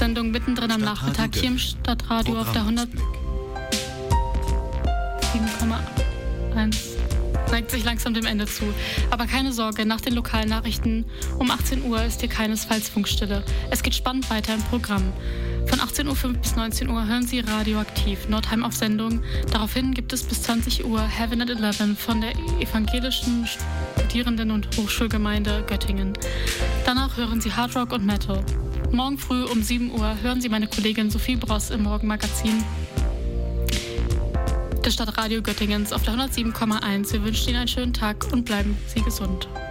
Sendung mittendrin am Nachmittag hier im Stadtradio auf der 107,1. Neigt sich langsam dem Ende zu. Aber keine Sorge, nach den Lokalnachrichten um 18 Uhr ist hier keinesfalls Funkstille. Es geht spannend weiter im Programm. Von 18.05 Uhr bis 19 Uhr hören Sie Radioaktiv, Nordheim auf Sendung. Daraufhin gibt es bis 20 Uhr Heaven at 11 von der evangelischen Studierenden- und Hochschulgemeinde Göttingen. Danach hören Sie Hard Rock und Metal. Morgen früh um 7 Uhr hören Sie meine Kollegin Sophie Bross im Morgenmagazin des Stadtradio Göttingens auf der 107,1. Wir wünschen Ihnen einen schönen Tag und bleiben Sie gesund.